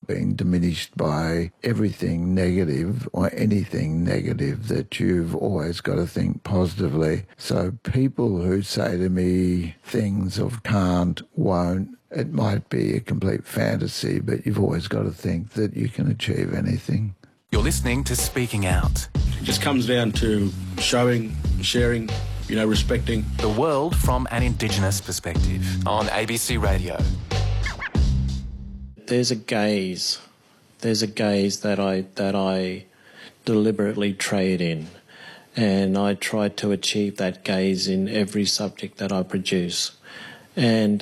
being diminished by everything negative or anything negative, that you've always got to think positively. So people who say to me things of can't, won't, it might be a complete fantasy, but you've always got to think that you can achieve anything. You're listening to Speaking Out. It just comes down to showing, sharing, respecting. The world from an Indigenous perspective on ABC Radio. There's a gaze that I deliberately trade in, and I try to achieve that gaze in every subject that I produce. And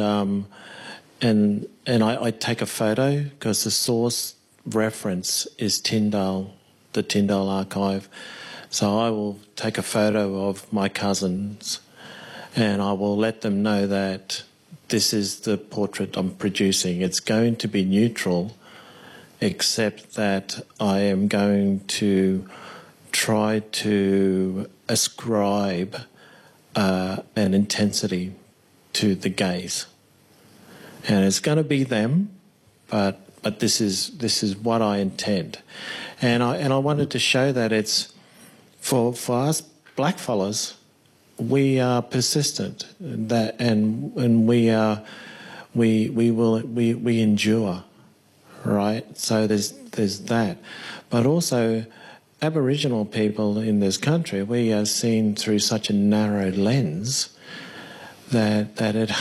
I take a photo because the source reference is Tyndale, the Tyndale archive. So I will take a photo of my cousins and I will let them know that this is the portrait I'm producing. It's going to be neutral, except that I am going to try to ascribe an intensity to the gaze. And it's going to be them, but this is what I intend. And I wanted to show that it's for us blackfellas, we are persistent, and we endure, right? So there's that, but also Aboriginal people in this country, we are seen through such a narrow lens that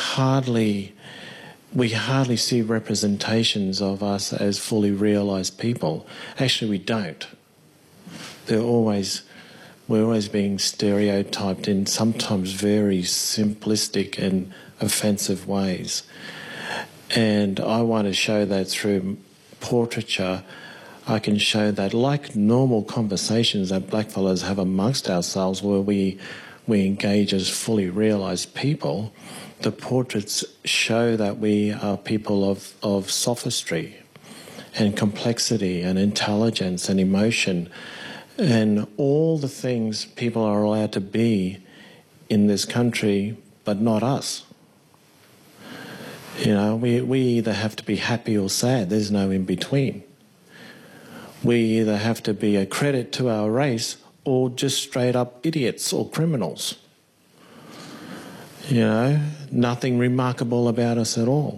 we hardly see representations of us as fully realised people. Actually, we don't. We're always being stereotyped in sometimes very simplistic and offensive ways. And I want to show that through portraiture. I can show that, like normal conversations that blackfellas have amongst ourselves where we engage as fully realised people, the portraits show that we are people of sophistry and complexity and intelligence and emotion and all the things people are allowed to be in this country, but not us. We either have to be happy or sad. There's no in between. We either have to be a credit to our race or just straight up idiots or criminals. Nothing remarkable about us at all.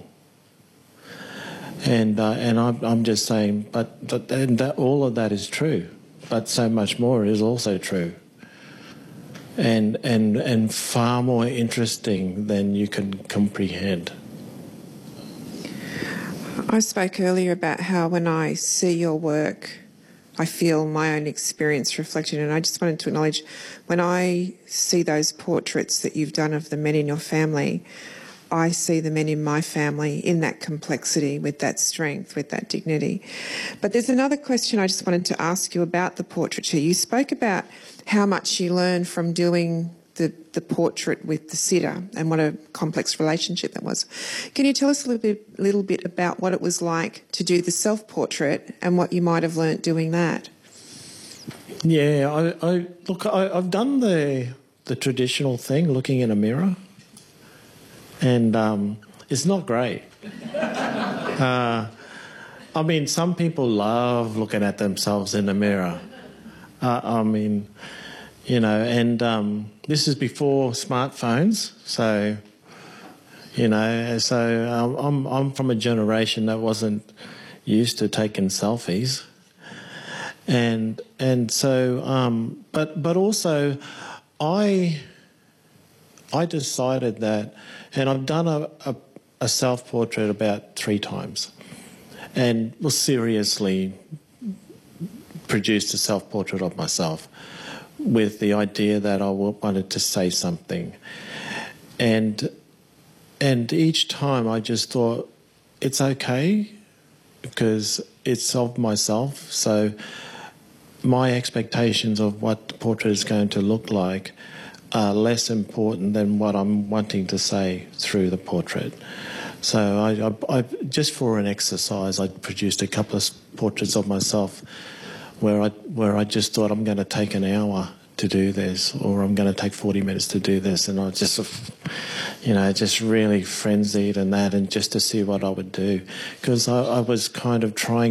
And I'm just saying, but all of that is true. But so much more is also true, and far more interesting than you can comprehend. I spoke earlier about how when I see your work, I feel my own experience reflected, and I just wanted to acknowledge when I see those portraits that you've done of the men in your family, I see the men in my family in that complexity, with that strength, with that dignity. But there's another question I just wanted to ask you about the portraiture. You spoke about how much you learned from doing the portrait with the sitter and what a complex relationship that was. Can you tell us a little bit about what it was like to do the self-portrait and what you might have learnt doing that? Yeah, I've done the traditional thing, looking in a mirror. And it's not great. Some people love looking at themselves in the mirror. This is before smartphones, so I'm from a generation that wasn't used to taking selfies, but also I decided that, and I've done a self-portrait about 3 times, and seriously produced a self-portrait of myself with the idea that I wanted to say something. And each time I just thought, it's okay, because it's of myself, so my expectations of what the portrait is going to look like are less important than what I'm wanting to say through the portrait. So I just for an exercise, I produced a couple of portraits of myself where I just thought, I'm going to take an hour to do this, or I'm going to take 40 minutes to do this, and I just, just really frenzied and just to see what I would do, because I was kind of trying